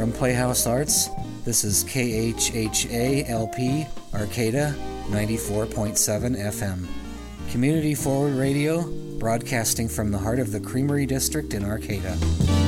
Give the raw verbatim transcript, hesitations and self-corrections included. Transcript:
From Playhouse Arts, this is K H H A L P Arcata ninety-four point seven F M. Community Forward Radio, broadcasting from the heart of the Creamery District in Arcata.